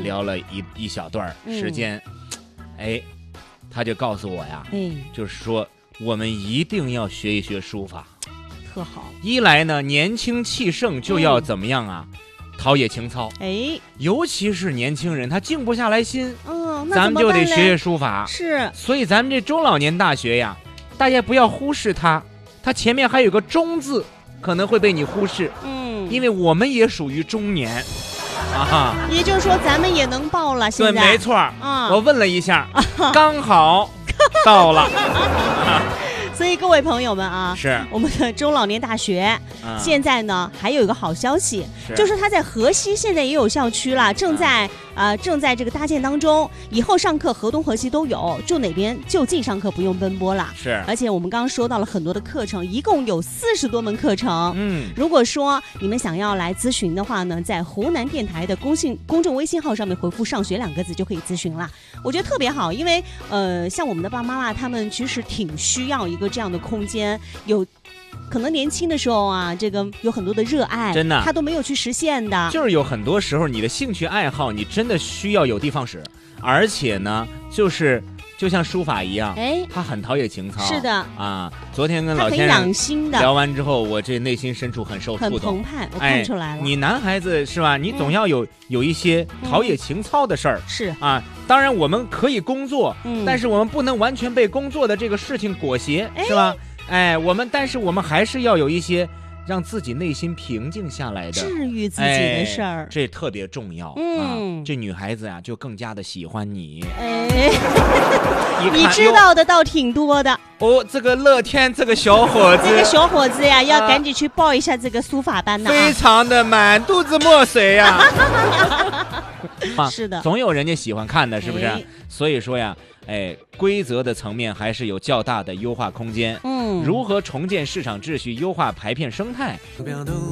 聊了一小段时间，他就告诉我呀，就是说我们一定要学一学书法， 特好。 一来呢，年轻气盛就要怎么样啊？陶冶情操，尤其是年轻人，他静不下来心，咱们就得学学书法。 是， 所以咱们这中老年大学呀，大家不要忽视它，它前面还有个中字，可能会被你忽视，因为我们也属于中年， 也就是说咱们也能报了。现在对，没错，我问了一下，刚好到了。 所以各位朋友们啊， 是我们的中老年大学，现在呢还有一个好消息，就是它在河西现在也有校区了，正在这个搭建当中。以后上课河东河西都有，住哪边就近上课，不用奔波了。 是， 而且我们刚刚说到了很多的课程，一共有40多门课程。如果说你们想要来咨询的话呢，在湖南电台的公众微信号上面回复"上学"2个字就可以咨询了。我觉得特别好，因为像我们的爸爸妈妈他们其实挺需要一个这样的空间，有可能年轻的时候啊，这个有很多的热爱， 真的他都没有去实现的。 就是有很多时候你的兴趣爱好，你真的需要有地方使，而且呢，就像书法一样，它很陶冶情操。 是的啊，昨天跟老先生聊完之后，我这内心深处很受触动， 很澎湃，我看出来了。 你男孩子是吧？你总要有一些陶冶情操的事儿。 是啊，当然我们可以工作，但是我们不能完全被工作的这个事情裹挟，是吧？但是我们还是要有一些让自己内心平静下来的治愈自己的事儿， 这特别重要。这女孩子呀就更加的喜欢你。 你知道的倒挺多的。 这个乐天这个小伙子， 呀，要赶紧去报一下这个书法班呢， 非常的满肚子墨水呀。 是的， 总有人家喜欢看的，是不是？所以说呀，规则的层面还是有较大的优化空间。如何重建市场秩序，优化排片生态？